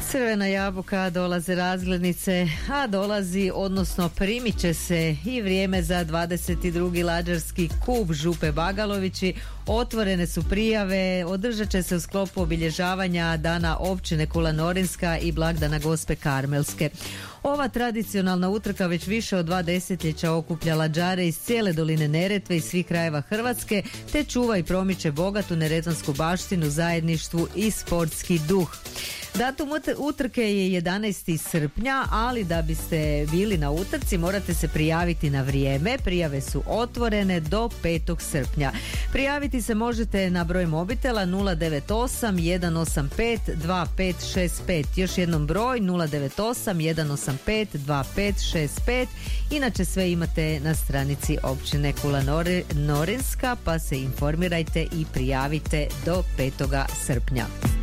Crvena jabuka, dolaze razglednice, a dolazi, odnosno primit će se i vrijeme za 22. lađarski kup Župe Bagalovići. Otvorene su prijave, održat će se u sklopu obilježavanja Dana općine Kula Norinska i blagdana Gospe Karmelske. Ova tradicionalna utrka već više od 2 desetljeća okuplja lađare iz cijele doline Neretve i svih krajeva Hrvatske, te čuva i promiče bogatu neretvansku baštinu, zajedništvu i sportski duh. Datum utrke je 11. srpnja, ali da biste bili na utrci morate se prijaviti na vrijeme. Prijave su otvorene do 5. srpnja. Prijaviti se možete na broj mobitela 098 185 2565. Još jednom broj 098 185 2565. Inače sve imate na stranici općine Kula Norinska, pa se informirajte i prijavite do 5. srpnja.